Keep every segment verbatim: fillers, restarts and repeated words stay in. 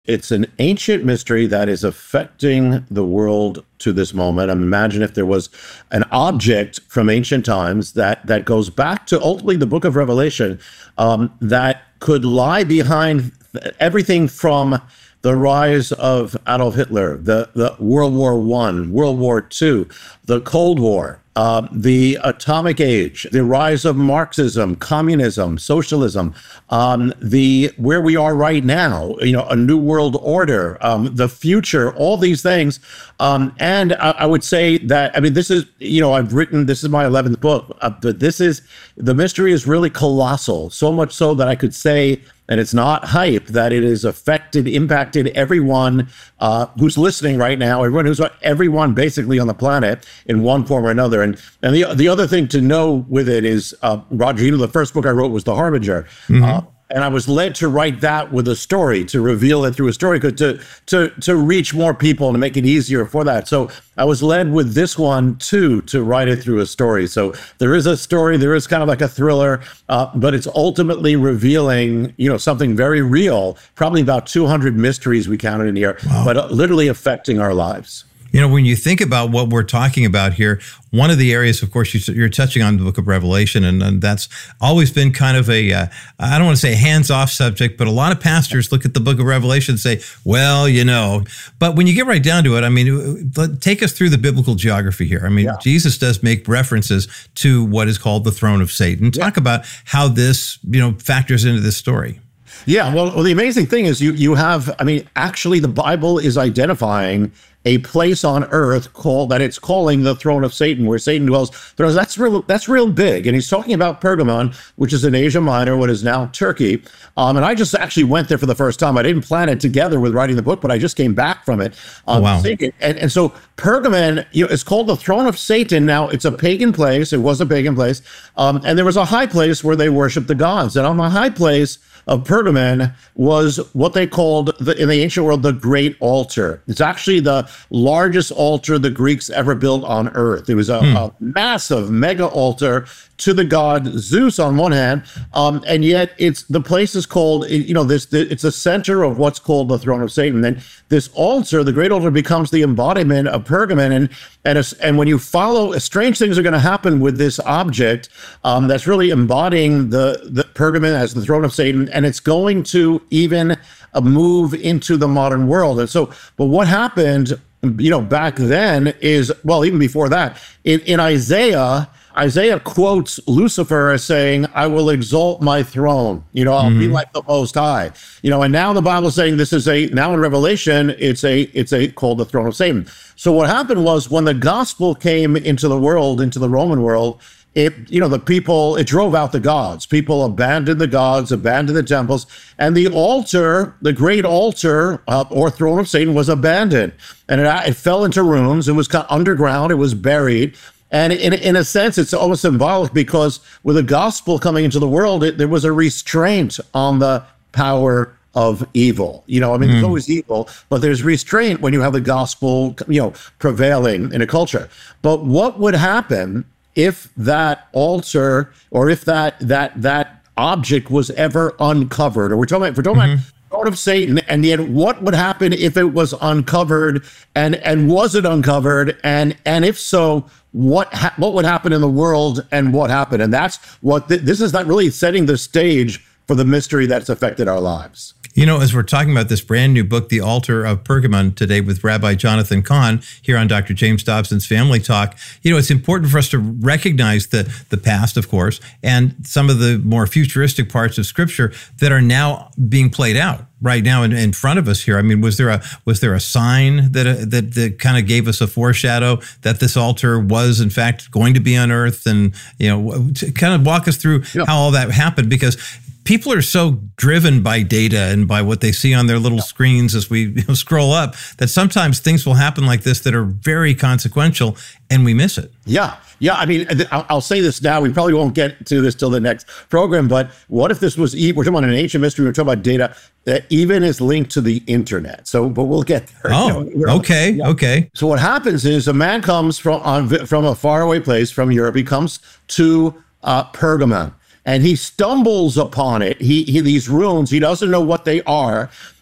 It's an ancient mystery that is affecting the world to this moment. I mean, imagine if there was an object from ancient times that that goes back to ultimately the book of Revelation, um, that could lie behind everything from the rise of Adolf Hitler, the, the World War One, World War Two, the Cold War, uh, the atomic age, the rise of Marxism, communism, socialism, um, the where we are right now, you know, a new world order, um, the future, all these things. Um, and I, I would say that, I mean, this is, you know, I've written, this is my eleventh book, uh, but this is, the mystery is really colossal, so much so that I could say, and it's not hype, that it has affected, impacted everyone uh, who's listening right now, everyone who's, everyone basically on the planet in one form or another. And and the the other thing to know with it is, uh, Roger, you know, the first book I wrote was The Harbinger. Mm-hmm. Uh, and I was led to write that with a story, to reveal it through a story, to to to reach more people and to make it easier for that. So I was led with this one too, to write it through a story. So there is a story, there is kind of like a thriller, uh, but it's ultimately revealing, you know, something very real, probably about two hundred mysteries we counted in here, wow. but uh, literally affecting our lives. You know, when you think about what we're talking about here, one of the areas, of course, you're touching on the book of Revelation, and, and that's always been kind of a, uh, I don't want to say hands-off subject, but a lot of pastors look at the book of Revelation and say, well, you know, but when you get right down to it, I mean, take us through the biblical geography here. I mean, yeah. Jesus does make references to what is called the throne of Satan. Talk yeah. about how this, you know, factors into this story. Yeah, well, well, the amazing thing is you you have, I mean, actually the Bible is identifying a place on earth called, that it's calling the throne of Satan, where Satan dwells. That's real, that's real big. And he's talking about Pergamon, which is in Asia Minor, what is now Turkey. Um, and I just actually went there for the first time. I didn't plan it together with writing the book, but I just came back from it. Um, oh, wow. And, and so Pergamon, you know, it's called the throne of Satan. Now, it's a pagan place. It was a pagan place. Um, and there was a high place where they worshiped the gods. And on the high place of Pergamon was what they called, the, in the ancient world, the Great Altar. It's actually the largest altar the Greeks ever built on earth. It was a, hmm. a massive mega altar to the god Zeus on one hand, um, and yet it's the place is called, you know, this, it's the center of what's called the throne of Satan. And this altar, the Great Altar, becomes the embodiment of Pergamon. And and a, and when you follow, strange things are going to happen with this object um, that's really embodying the the Pergamon as the throne of Satan, and it's going to even uh, move into the modern world. And so, but what happened, you know, back then is, well, even before that, in, in Isaiah. Isaiah quotes Lucifer as saying, I will exalt my throne, you know, I'll mm-hmm. be like the Most High, you know, and now the Bible's saying this is a, now in Revelation, it's a, it's a called the throne of Satan. So what happened was when the gospel came into the world, into the Roman world, it, you know, the people, it drove out the gods. People abandoned the gods, abandoned the temples, and the altar, the great altar uh, or throne of Satan was abandoned. And it, it fell into ruins. It was kind of underground. It was buried. And in, in a sense, it's almost symbolic because with the gospel coming into the world, it, there was a restraint on the power of evil. You know, I mean, mm. there's always evil, but there's restraint when you have the gospel, you know, prevailing in a culture. But what would happen if that altar or if that that that object was ever uncovered? Or we're talking about, we're talking mm-hmm. about throne of Satan, and yet what would happen if it was uncovered, and and was it uncovered, and and if so, what ha- what would happen in the world, and what happened? And that's what th- this is not really setting the stage for the mystery that's affected our lives. You know, as we're talking about this brand new book, The Altar of Pergamon, today with Rabbi Jonathan Cahn here on Doctor James Dobson's Family Talk, you know, it's important for us to recognize the, the past, of course, and some of the more futuristic parts of Scripture that are now being played out right now in, in front of us here. I mean, was there a was there a sign that uh, that, that kind of gave us a foreshadow that this altar was, in fact, going to be unearthed? And, you know, to kind of walk us through yeah. how all that happened, because people are so driven by data and by what they see on their little screens as we you know, scroll up that sometimes things will happen like this that are very consequential and we miss it. Yeah. Yeah. I mean, I'll say this now. We probably won't get to this till the next program, but what if this was, we're talking about an ancient mystery, we're talking about data that even is linked to the internet. So, but we'll get there. Oh, you know, okay. Yeah. Okay. So what happens is a man comes from, on, from a faraway place from Europe. He comes to uh, Pergamon. And he stumbles upon it. He, he these runes. He doesn't know what they are.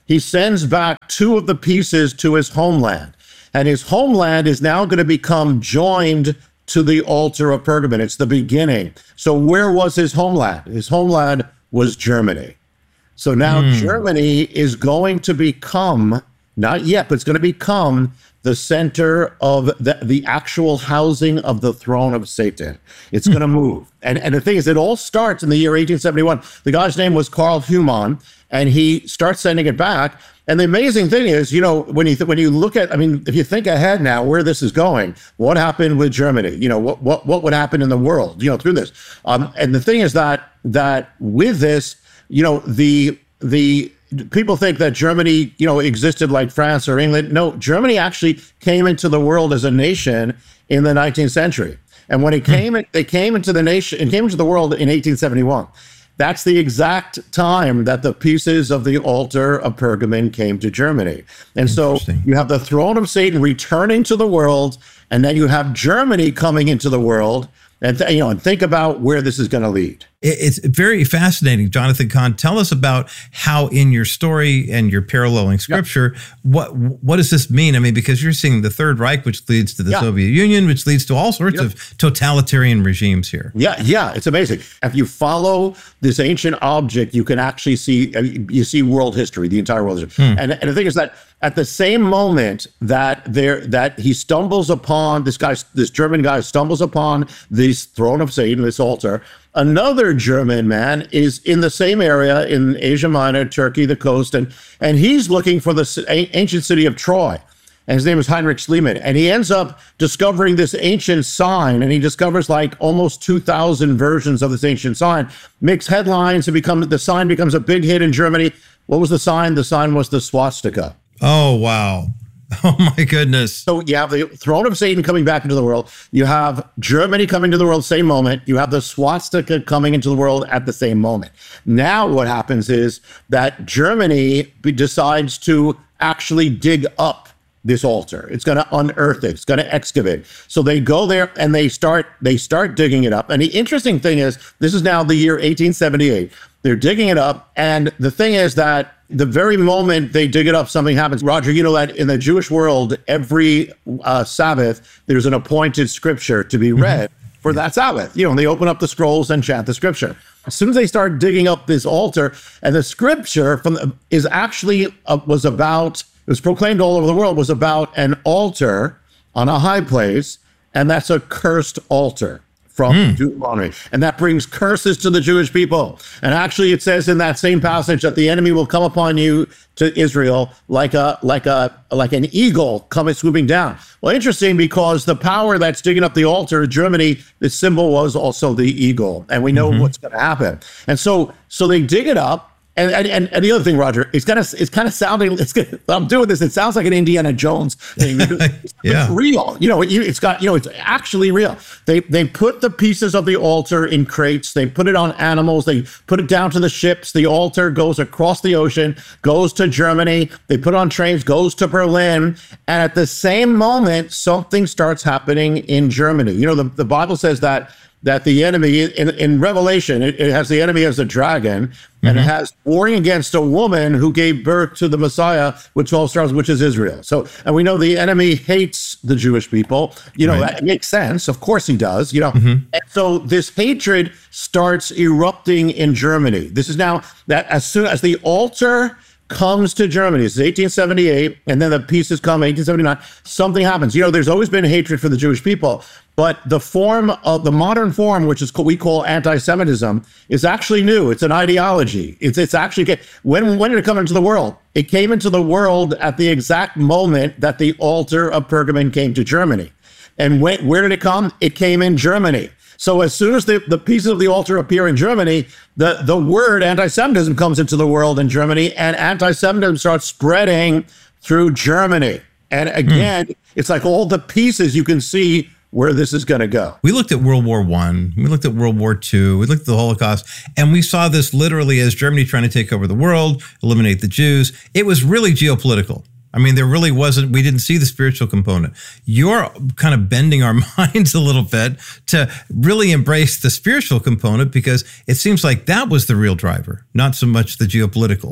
he sends back two of the pieces to his homeland. And his homeland is now going to become joined to the altar of Pergamon. It's the beginning. So where was his homeland? His homeland was Germany. So now mm. Germany is going to become, not yet, but it's going to become the center of the, the actual housing of the throne of Satan. It's mm. going to move. And, and the thing is, it all starts in the year eighteen seventy-one. The guy's name was Karl Humann, and he starts sending it back. And the amazing thing is, you know, when you th- when you look at, I mean, if you think ahead now where this is going, what happened with Germany? You know, what what what would happen in the world? You know, through this. Um, and the thing is that that with this, you know, the the people think that Germany, you know, existed like France or England. No, Germany actually came into the world as a nation in the nineteenth century. And when it came, hmm. they came into the nation, it came into the world in eighteen seventy-one. That's the exact time that the pieces of the altar of Pergamon came to Germany. And so you have the throne of Satan returning to the world, and then you have Germany coming into the world. And, th- you know, and think about where this is going to lead. It's very fascinating, Jonathan Cahn. Tell us about how in your story and your paralleling scripture, yeah. what what does this mean? I mean, because you're seeing the Third Reich, which leads to the yeah. Soviet Union, which leads to all sorts yeah. of totalitarian regimes here. Yeah, yeah, it's amazing. If you follow this ancient object, you can actually see, you see world history, the entire world history. Hmm. And, and the thing is that at the same moment that there that he stumbles upon, this guy, this German guy stumbles upon this throne of Satan, this altar, another German man is in the same area in Asia Minor, Turkey, the coast, and and he's looking for the ancient city of Troy. And his name is Heinrich Schliemann. And he ends up discovering this ancient sign, and he discovers like almost two thousand versions of this ancient sign, makes headlines, and become, the sign becomes a big hit in Germany. What was the sign? The sign was the swastika. Oh, wow. Oh, my goodness. So you have the throne of Satan coming back into the world. You have Germany coming to the world same moment. You have the swastika coming into the world at the same moment. Now what happens is that Germany decides to actually dig up this altar. It's going to unearth it. It's going to excavate. So they go there and they start they start digging it up. And the interesting thing is, this is now the year eighteen seventy-eight. They're digging it up. And the thing is that the very moment they dig it up, something happens. Roger, you know that in the Jewish world, every uh, Sabbath, there's an appointed scripture to be read mm-hmm. for that Sabbath. You know, and they open up the scrolls and chant the scripture. As soon as they start digging up this altar, and the scripture from the, is actually uh, was about, it was proclaimed all over the world, was about an altar on a high place, and that's a cursed altar from mm. Deuteronomy. And that brings curses to the Jewish people. And actually it says in that same passage that the enemy will come upon you, to Israel, like a like a like an eagle coming swooping down. Well, interesting, because the power that's digging up the altar in Germany, the symbol was also the eagle. And we know mm-hmm. what's going to happen. And so so they dig it up. And, and and the other thing, Roger, it's kind of it's kind of sounding. It's good. I'm doing this. It sounds like an Indiana Jones thing. It's, yeah. it's real. You know, it, it's got. You know, it's actually real. They they put the pieces of the altar in crates. They put it on animals. They put it down to the ships. The altar goes across the ocean, goes to Germany. They put it on trains, goes to Berlin, and at the same moment, something starts happening in Germany. You know, the, the Bible says that. that the enemy, in, in Revelation, it, it has the enemy as a dragon, mm-hmm. and it has warring against a woman who gave birth to the Messiah with twelve stars, which is Israel. So, and we know the enemy hates the Jewish people. You know, right. That makes sense. Of course he does, you know. Mm-hmm. And so this hatred starts erupting in Germany. This is now that as soon as the altar comes to Germany, it's eighteen seventy-eight, and then the pieces come, eighteen seventy-nine, something happens. You know, there's always been hatred for the Jewish people, but the form of the modern form, which is what we call anti-Semitism, is actually new. It's an ideology. It's it's actually, when, when did it come into the world? It came into the world at the exact moment that the altar of Pergamon came to Germany. And when, where did it come? It came in Germany. So as soon as the, the pieces of the altar appear in Germany, the, the word anti-Semitism comes into the world in Germany, and anti-Semitism starts spreading through Germany. And again, mm. it's like all the pieces, you can see where this is going to go. We looked at World War One, we looked at World War Two, we looked at the Holocaust, and we saw this literally as Germany trying to take over the world, eliminate the Jews. It was really geopolitical. I mean, there really wasn't, we didn't see the spiritual component. You're kind of bending our minds a little bit to really embrace the spiritual component, because it seems like that was the real driver, not so much the geopolitical.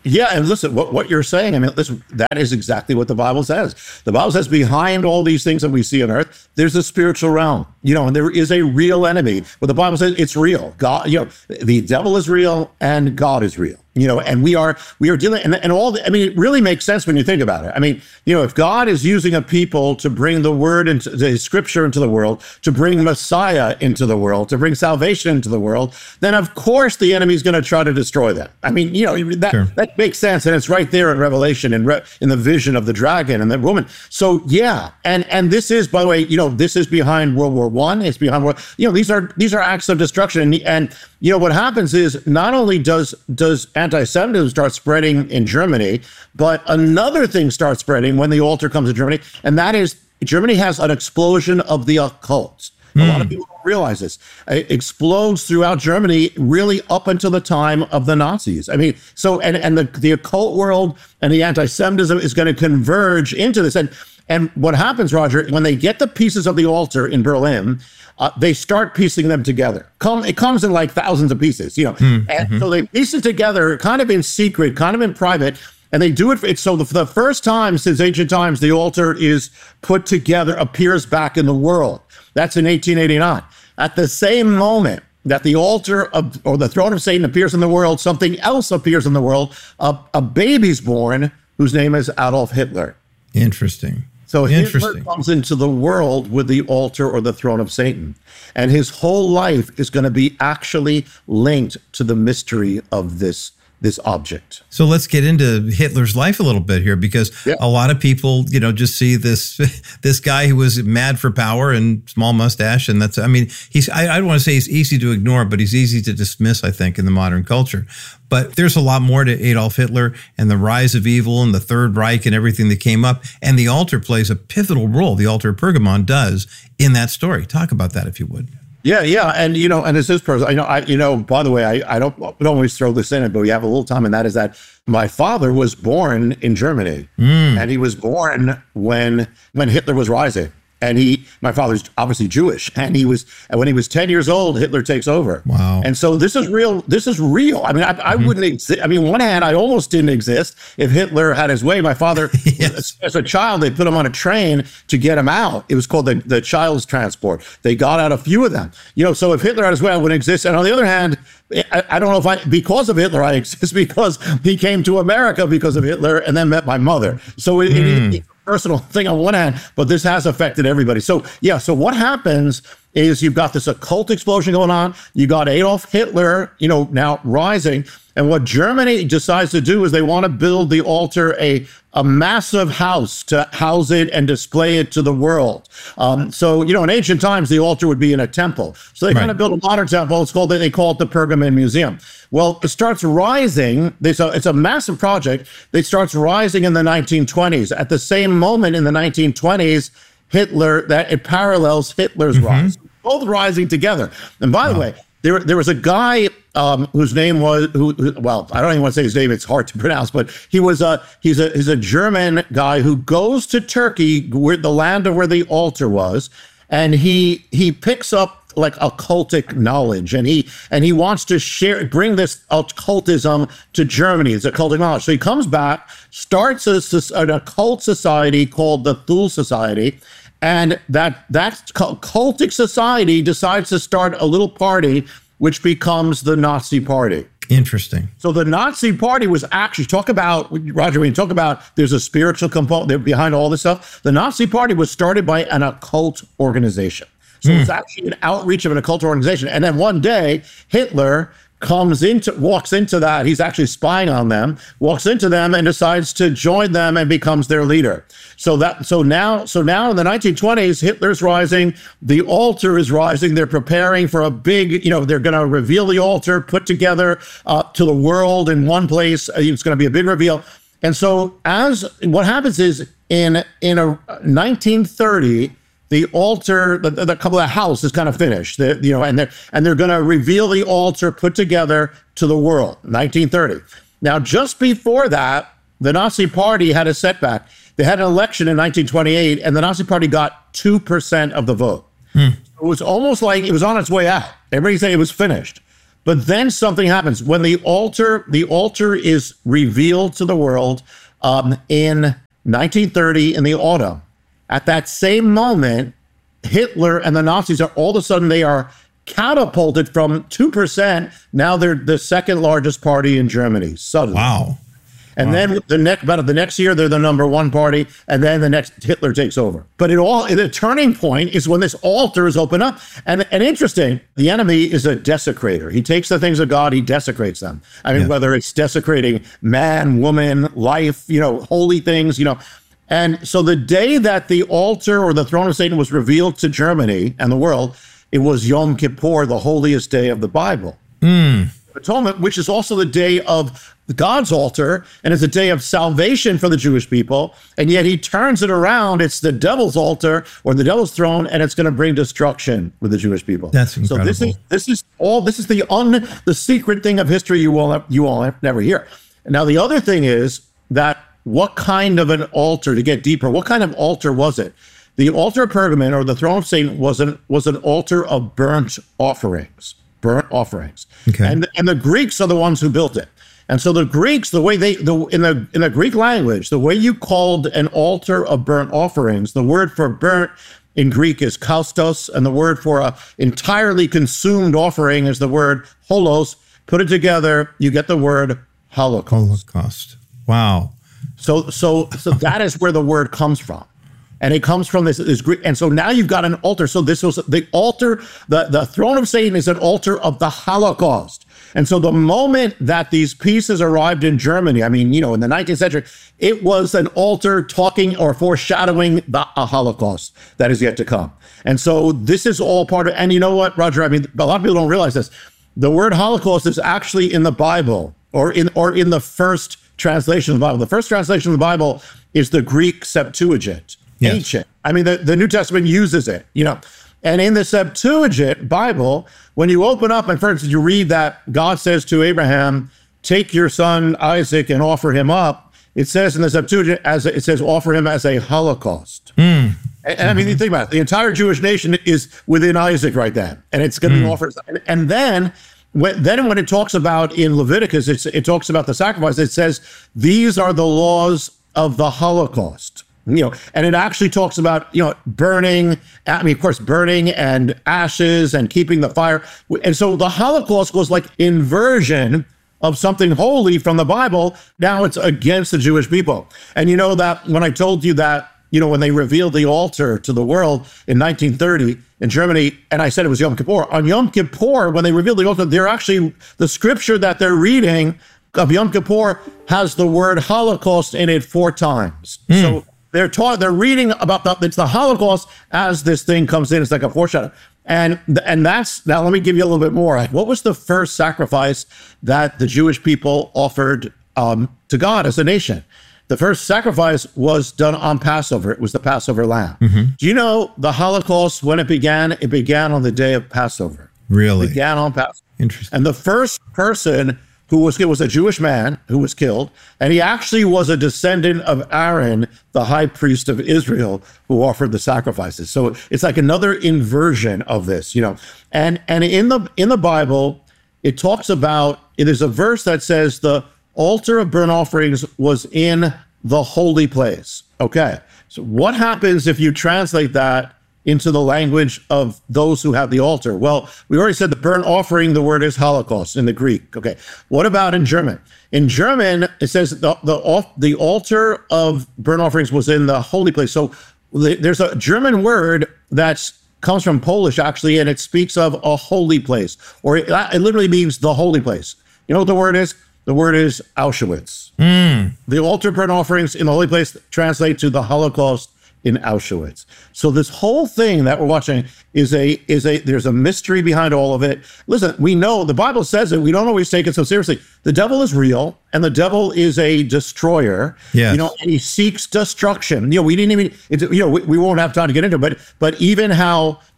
Yeah, and listen, what, what you're saying, I mean, listen, that is exactly what the Bible says. The Bible says behind all these things that we see on earth, there's a spiritual realm, you know, and there is a real enemy. But the Bible says it's real. God, you know, the devil is real and God is real. You know, and we are we are dealing, and, and all the, I mean, it really makes sense when you think about it. I mean, you know, if God is using a people to bring the word into the scripture into the world, to bring Messiah into the world, to bring salvation into the world, then of course the enemy is going to try to destroy them. I mean, you know, that sure. that makes sense, and it's right there in Revelation and Re- in the vision of the dragon and the woman. So yeah, and and this is, by the way, you know, this is behind World War One. It's behind World. You know, these are these are acts of destruction, and and you know what happens is not only does does anti-Semitism starts spreading in Germany, but another thing starts spreading when the altar comes to Germany, and that is Germany has an explosion of the occult. Mm. A lot of people don't realize this. It explodes throughout Germany really up until the time of the Nazis. I mean, so, and, and the, the occult world and the anti-Semitism is going to converge into this. And, and what happens, Roger, when they get the pieces of the altar in Berlin, Uh, they start piecing them together. Come, it comes in like thousands of pieces, you know. Mm-hmm. And so they piece it together kind of in secret, kind of in private, and they do it. For, it's so the, for the first time since ancient times, the altar is put together, appears back in the world. That's in eighteen eighty-nine. At the same moment that the altar of, or the throne of Satan appears in the world, something else appears in the world. A, a baby's born whose name is Adolf Hitler. Interesting. So Hitler comes into the world with the altar or the throne of Satan, and his whole life is going to be actually linked to the mystery of this this object. So let's get into Hitler's life a little bit here, because yeah. a lot of people, you know, just see this this guy who was mad for power and small mustache, and that's, I mean, he's, I, I don't want to say he's easy to ignore, but he's easy to dismiss, I think, in the modern culture. But there's a lot more to Adolf Hitler and the rise of evil and the Third Reich and everything that came up, and the altar plays a pivotal role. The altar of Pergamon does in that story. Talk about that, if you would. Yeah, yeah, and you know, and as this person, I know, I you know, by the way, I, I don't don't always throw this in, but we have a little time, and that is that my father was born in Germany, mm. and he was born when when Hitler was rising. And he, my father's obviously Jewish, and he was, and when he was ten years old, Hitler takes over. Wow. And so this is real, this is real. I mean, I, I mm-hmm. wouldn't exist. I mean, on one hand, I almost didn't exist if Hitler had his way. My father, yes. as, as a child, they put him on a train to get him out. It was called the, the child's transport. They got out a few of them. You know, so if Hitler had his way, I wouldn't exist. And on the other hand, I, I don't know if I, because of Hitler, I exist because he came to America because of Hitler and then met my mother. So it, mm. it, it personal thing on one hand, but this has affected everybody. So yeah, so what happens is you've got this occult explosion going on. You got Adolf Hitler, you know, now rising. And what Germany decides to do is they want to build the altar a, a massive house to house it and display it to the world. Um, so, you know, in ancient times, the altar would be in a temple. So they right. kind of built a modern temple. It's called, they call it the Pergamon Museum. Well, it starts rising. It's a, it's a massive project. It starts rising in the nineteen twenties. At the same moment in the nineteen twenties, Hitler, that it parallels Hitler's mm-hmm. rise, both rising together. And by wow. the way, there, there was a guy um, whose name was, who, who, well, I don't even want to say his name. It's hard to pronounce, but he was a, he's a, he's a German guy who goes to Turkey, where the land of where the altar was, and he, he picks up like occultic knowledge, and he and he wants to share, bring this occultism to Germany. It's occultic knowledge. So he comes back, starts a, an occult society called the Thule Society, and that that cultic society decides to start a little party, which becomes the Nazi Party. Interesting. So the Nazi Party was actually, talk about, Roger, when you talk about there's a spiritual component behind all this stuff, the Nazi Party was started by an occult organization. So mm. it's actually an outreach of an occult organization. And then one day, Hitler comes into, walks into that. He's actually spying on them, walks into them and decides to join them and becomes their leader. So that, so now, so now in the nineteen twenties, Hitler's rising, the altar is rising. They're preparing for a big, you know, they're going to reveal the altar, put together uh, to the world in one place. It's going to be a big reveal. And so as what happens is in, in a nineteen thirty, the altar, the, the couple of house is kind of finished, the, you know, and they're and they're going to reveal the altar put together to the world. nineteen thirty. Now, just before that, the Nazi Party had a setback. They had an election in nineteen twenty-eight, and the Nazi Party got two percent of the vote. Hmm. It was almost like it was on its way out. Everybody said it was finished. But then something happens when the altar, the altar is revealed to the world um, in nineteen thirty in the autumn. At that same moment, Hitler and the Nazis are all of a sudden they are catapulted from two percent. Now they're the second largest party in Germany. Suddenly. Wow. And wow. then the next, about the next year, they're the number one party, and then the next Hitler takes over. But it all, the turning point is when this altar is opened up. And, and interesting, the enemy is a desecrator. He takes the things of God, he desecrates them. I mean, yeah. whether it's desecrating man, woman, life, you know, holy things, you know. And so the day that the altar or the throne of Satan was revealed to Germany and the world, it was Yom Kippur, the holiest day of the Bible. Mm. Atonement, which is also the day of God's altar, and it's a day of salvation for the Jewish people, and yet he turns it around. It's the devil's altar or the devil's throne, and it's going to bring destruction with the Jewish people. That's incredible. So this is this is all this is the un the secret thing of history you will you all never hear. Now the other thing is that what kind of an altar, to get deeper, what kind of altar was it? The altar of Pergamon or the throne of Satan was an was an altar of burnt offerings. Burnt offerings. Okay. And and the Greeks are the ones who built it. And so the Greeks, the way they, the, in the in the Greek language, the way you called an altar of burnt offerings, the word for burnt in Greek is kaustos, and the word for a entirely consumed offering is the word holos. Put it together, you get the word Holocaust. Holocaust. Wow. So so so that is where the word comes from. And it comes from this, this Greek. And so now you've got an altar. So this was the altar, the, the throne of Satan is an altar of the Holocaust. And so the moment that these pieces arrived in Germany, I mean, you know, in the nineteenth century, it was an altar talking or foreshadowing the a Holocaust that is yet to come. And so this is all part of, and you know what, Roger, I mean, a lot of people don't realize this. The word Holocaust is actually in the Bible or in, or in the first translation of the Bible. The first translation of the Bible is the Greek Septuagint. Yes. Ancient. I mean, the, the New Testament uses it, you know. And in the Septuagint Bible, when you open up and, for instance, you read that God says to Abraham, take your son Isaac and offer him up, it says in the Septuagint, as it says, offer him as a holocaust. Mm. And, and I mean, you think about it, the entire Jewish nation is within Isaac right then, and it's going to mm. be offered. And, and then, when, then when it talks about in Leviticus, it's, it talks about the sacrifice, it says, these are the laws of the Holocaust. You know, and it actually talks about, you know, burning, I mean, of course, burning and ashes and keeping the fire. And so the Holocaust was like inversion of something holy from the Bible. Now it's against the Jewish people. And you know that when I told you that, you know, when they revealed the altar to the world in nineteen thirty in Germany, and I said it was Yom Kippur, on Yom Kippur, when they revealed the altar, they're actually, the scripture that they're reading of Yom Kippur has the word Holocaust in it four times. Mm. So They're taught, they're reading about the, it's the Holocaust as this thing comes in. It's like a foreshadow. And, and that's, now let me give you a little bit more. What was the first sacrifice that the Jewish people offered um, to God as a nation? The first sacrifice was done on Passover. It was the Passover lamb. Mm-hmm. Do you know the Holocaust, when it began, it began on the day of Passover. Really? It began on Passover. Interesting. And the first person who was, it was a Jewish man who was killed, and he actually was a descendant of Aaron, the high priest of Israel, who offered the sacrifices. So it's like another inversion of this, you know. And and in the in the Bible, it talks about, there's a verse that says the altar of burnt offerings was in the holy place. Okay, so what happens if you translate that into the language of those who have the altar? Well, we already said the burnt offering, the word is Holocaust in the Greek. Okay, what about in German? In German, it says the the, the altar of burnt offerings was in the holy place. So there's a German word that comes from Polish, actually, and it speaks of a holy place, or it, it literally means the holy place. You know what the word is? The word is Auschwitz. Mm. The altar burnt offerings in the holy place translate to the Holocaust in Auschwitz. So this whole thing that we're watching is a is a there's a mystery behind all of it. Listen, we know the Bible says it. We don't always take it so seriously. The devil is real, and the devil is a destroyer. Yes. You know, and he seeks destruction. You know, we didn't even. It's, you know, we, we won't have time to get into it, but but even how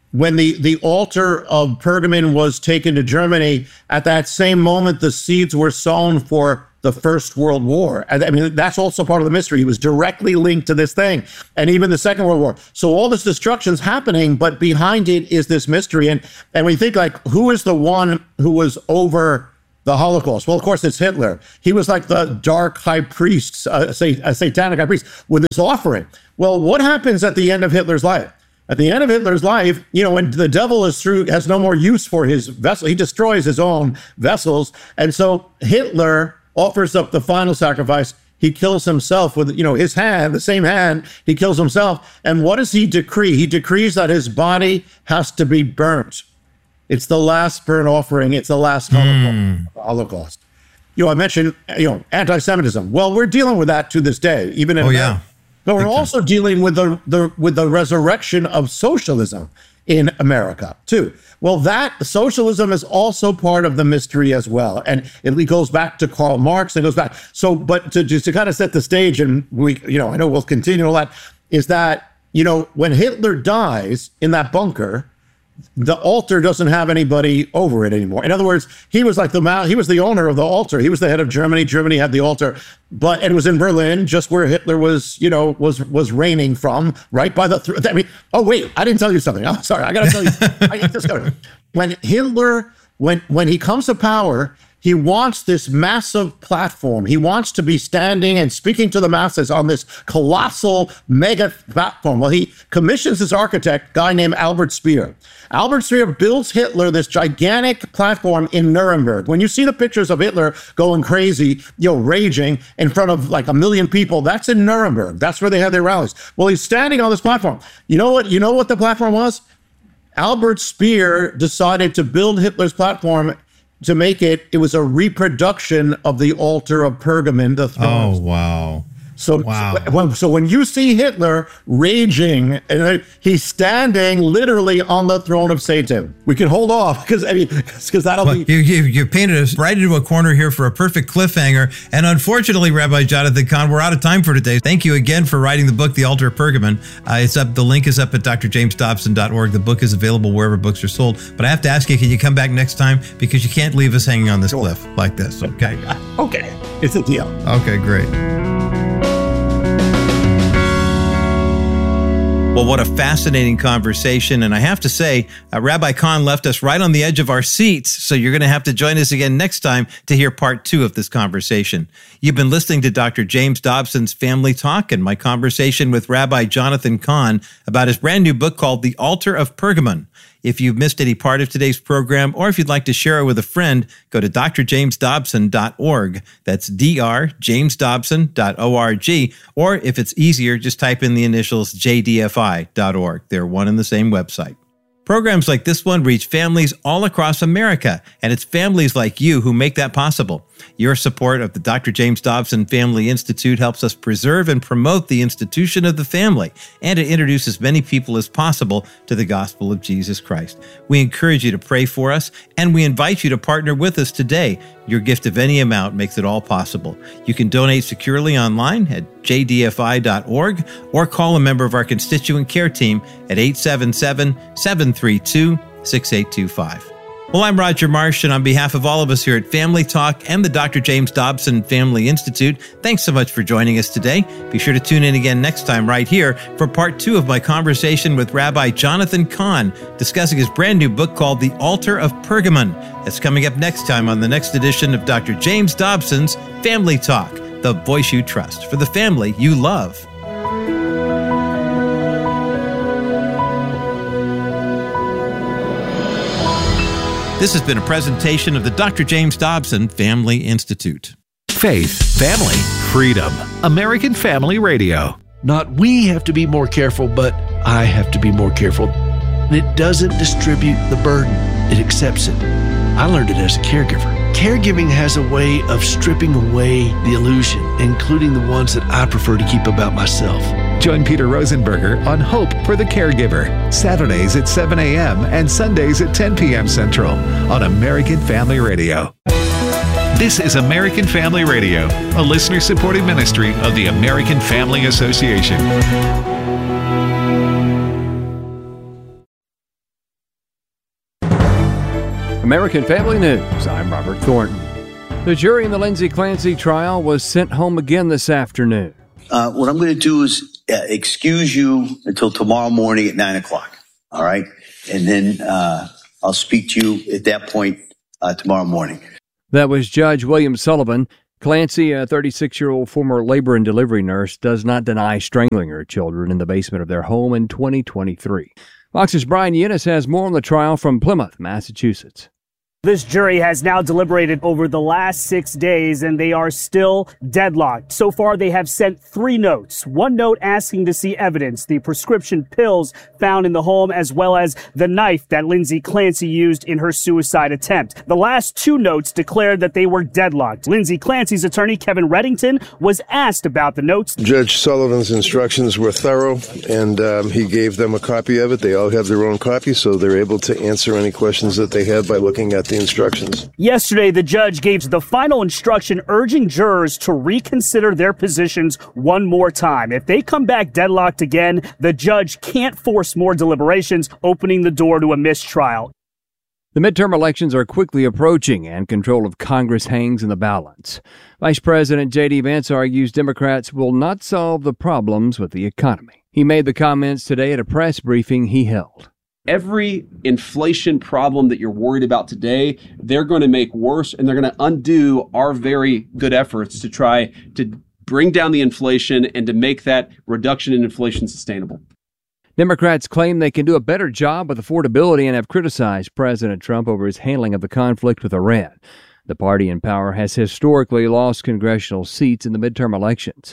when the, the altar of Pergamon was taken to Germany, at that same moment, the seeds were sown for the First World War. I mean, that's also part of the mystery. He was directly linked to this thing, and even the Second World War. So all this destruction's happening, but behind it is this mystery. And and we think, like, who is the one who was over the Holocaust? Well, of course, it's Hitler. He was like the dark high priest, uh, say, a satanic high priest, with this offering. Well, what happens at the end of Hitler's life? At the end of Hitler's life, you know, when the devil is through, has no more use for his vessel, he destroys his own vessels. And so Hitler offers up the final sacrifice. He kills himself with, you know, his hand, the same hand, he kills himself. And what does he decree? He decrees that his body has to be burnt. It's the last burnt offering. It's the last mm. Holocaust. You know, I mentioned, you know, anti-Semitism. Well, we're dealing with that to this day, even in oh, America. yeah. But we're also dealing with the, the with the resurrection of socialism in America, too. Well, that socialism is also part of the mystery as well. And it goes back to Karl Marx. It goes back. So, but to just to kind of set the stage, and we, you know, I know we'll continue all that, is that, you know, when Hitler dies in that bunker, the altar doesn't have anybody over it anymore. In other words, he was like the he was the owner of the altar. He was the head of Germany. Germany had the altar, but it was in Berlin, just where Hitler was, you know, was was reigning from, right by the. Th- I mean, oh wait, I didn't tell you something. I'm sorry, I got to tell you. I discovered when Hitler, when when he comes to power, he wants this massive platform. He wants to be standing and speaking to the masses on this colossal mega platform. Well, he commissions this architect, guy named Albert Speer. Albert Speer builds Hitler this gigantic platform in Nuremberg. When you see the pictures of Hitler going crazy, you know, raging in front of like a million people, that's in Nuremberg. That's where they had their rallies. Well, he's standing on this platform. You know what? You know what the platform was? Albert Speer decided to build Hitler's platform to make it, it was a reproduction of the altar of Pergamon, the throne. Oh, wow. So, wow. so, when, so when you see Hitler raging, and he's standing literally on the throne of Satan. We can hold off because I mean, because that'll well, be. You, you, you painted us right into a corner here for a perfect cliffhanger. And unfortunately, Rabbi Jonathan Cahn, we're out of time for today. Thank you again for writing the book, The Altar of Pergamon. Uh, it's up. The link is up at d r james dobson dot org. The book is available wherever books are sold. But I have to ask you, can you come back next time? Because you can't leave us hanging on this sure. cliff like this. Okay. Okay. It's a deal. Okay, great. Well, what a fascinating conversation. And I have to say, uh, Rabbi Cahn left us right on the edge of our seats. So you're going to have to join us again next time to hear part two of this conversation. You've been listening to Doctor James Dobson's Family Talk and my conversation with Rabbi Jonathan Cahn about his brand new book called The Altar of Pergamon. If you've missed any part of today's program, or if you'd like to share it with a friend, go to d r james dobson dot org. That's d r james dobson dot org. Or if it's easier, just type in the initials j d f i dot org. They're one and the same website. Programs like this one reach families all across America, and it's families like you who make that possible. Your support of the Doctor James Dobson Family Institute helps us preserve and promote the institution of the family, and it introduces many people as possible to the gospel of Jesus Christ. We encourage you to pray for us, and we invite you to partner with us today. Your gift of any amount makes it all possible. You can donate securely online at j d f i dot org or call a member of our constituent care team at eight seven seven, seven three two, six eight two five. Well, I'm Roger Marsh, and on behalf of all of us here at Family Talk and the Doctor James Dobson Family Institute, thanks so much for joining us today. Be sure to tune in again next time right here for part two of my conversation with Rabbi Jonathan Cahn, discussing his brand new book called The Altar of Pergamon. That's coming up next time on the next edition of Doctor James Dobson's Family Talk, the voice you trust for the family you love. This has been a presentation of the Doctor James Dobson Family Institute. Faith, family, freedom. American Family Radio. Not we have to be more careful, but I have to be more careful. And it doesn't distribute the burden. It accepts it. I learned it as a caregiver. Caregiving has a way of stripping away the illusion, including the ones that I prefer to keep about myself. Join Peter Rosenberger on Hope for the Caregiver, Saturdays at seven a.m. and Sundays at ten p.m. Central on American Family Radio. This is American Family Radio, a listener-supported ministry of the American Family Association. American Family News, I'm Robert Thornton. The jury in the Lindsay Clancy trial was sent home again this afternoon. Uh, what I'm going to do is uh, excuse you until tomorrow morning at nine o'clock. All right. And then uh, I'll speak to you at that point uh, tomorrow morning. That was Judge William Sullivan. Clancy, a thirty-six-year-old former labor and delivery nurse, does not deny strangling her children in the basement of their home in twenty twenty-three. Fox's Brian Yinnis has more on the trial from Plymouth, Massachusetts. This jury has now deliberated over the last six days, and they are still deadlocked. So far, they have sent three notes. One note asking to see evidence, the prescription pills found in the home, as well as the knife that Lindsay Clancy used in her suicide attempt. The last two notes declared that they were deadlocked. Lindsay Clancy's attorney, Kevin Reddington, was asked about the notes. Judge Sullivan's instructions were thorough, and um, he gave them a copy of it. They all have their own copy, so they're able to answer any questions that they had by looking at the instructions. Yesterday, the judge gave the final instruction urging jurors to reconsider their positions one more time. If they come back deadlocked again, the judge can't force more deliberations, opening the door to a mistrial. The midterm elections are quickly approaching, and control of Congress hangs in the balance. Vice President J D Vance argues Democrats will not solve the problems with the economy. He made the comments today at a press briefing he held. Every inflation problem that you're worried about today, they're going to make worse, and they're going to undo our very good efforts to try to bring down the inflation and to make that reduction in inflation sustainable. Democrats claim they can do a better job with affordability and have criticized President Trump over his handling of the conflict with Iran. The party in power has historically lost congressional seats in the midterm elections.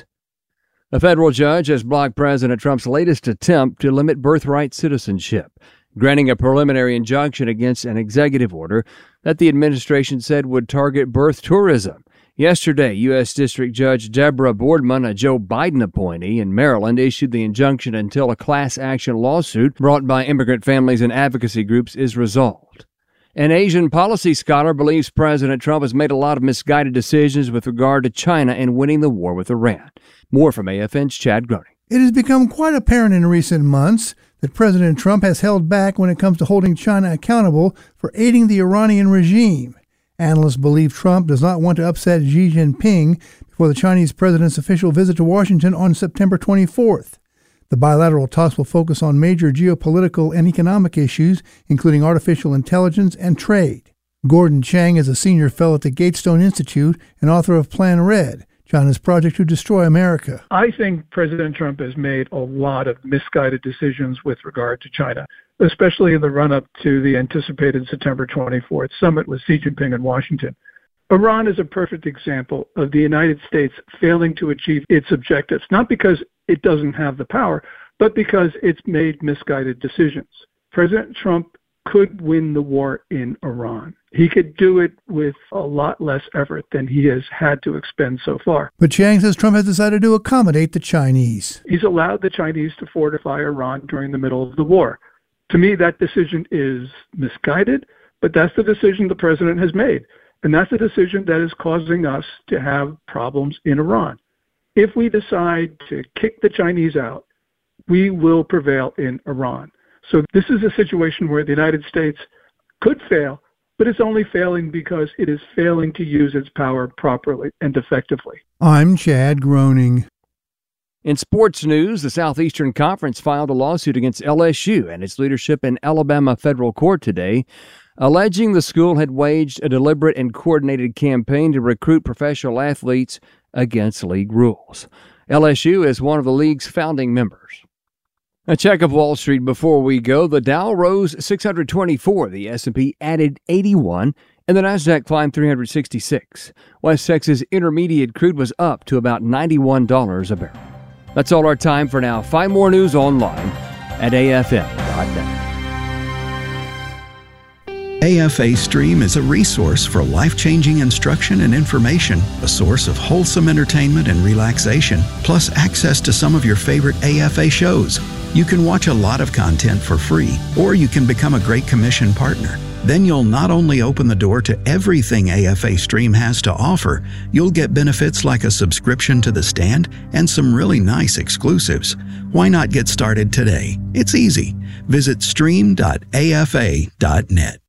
A federal judge has blocked President Trump's latest attempt to limit birthright citizenship, granting a preliminary injunction against an executive order that the administration said would target birth tourism. Yesterday, U S. District Judge Deborah Boardman, a Joe Biden appointee in Maryland, issued the injunction until a class action lawsuit brought by immigrant families and advocacy groups is resolved. An Asian policy scholar believes President Trump has made a lot of misguided decisions with regard to China and winning the war with Iran. More from A F N's Chad Groening. It has become quite apparent in recent months that President Trump has held back when it comes to holding China accountable for aiding the Iranian regime. Analysts believe Trump does not want to upset Xi Jinping before the Chinese president's official visit to Washington on September twenty-fourth. The bilateral talks will focus on major geopolitical and economic issues, including artificial intelligence and trade. Gordon Chang is a senior fellow at the Gatestone Institute and author of Plan Red, China's project to destroy America. I think President Trump has made a lot of misguided decisions with regard to China, especially in the run-up to the anticipated September twenty-fourth summit with Xi Jinping in Washington. Iran is a perfect example of the United States failing to achieve its objectives, not because it doesn't have the power, but because it's made misguided decisions. President Trump could win the war in Iran. He could do it with a lot less effort than he has had to expend so far. But Chang says Trump has decided to accommodate the Chinese. He's allowed the Chinese to fortify Iran during the middle of the war. To me, that decision is misguided, but that's the decision the president has made. And that's the decision that is causing us to have problems in Iran. If we decide to kick the Chinese out, we will prevail in Iran. So this is a situation where the United States could fail, but it's only failing because it is failing to use its power properly and effectively. I'm Chad Groening. In sports news, the Southeastern Conference filed a lawsuit against L S U and its leadership in Alabama federal court today, alleging the school had waged a deliberate and coordinated campaign to recruit professional athletes against league rules. L S U is one of the league's founding members. A check of Wall Street before we go. The Dow rose six hundred twenty-four, the S and P added eighty-one, and the Nasdaq climbed three hundred sixty-six. West Texas Intermediate crude was up to about ninety-one dollars a barrel. That's all our time for now. Find more news online at A F M dot net. A F A Stream is a resource for life-changing instruction and information, a source of wholesome entertainment and relaxation, plus access to some of your favorite A F A shows. You can watch a lot of content for free, or you can become a Great Commission partner. Then you'll not only open the door to everything A F A Stream has to offer, you'll get benefits like a subscription to The Stand and some really nice exclusives. Why not get started today? It's easy. Visit stream dot A F A dot net.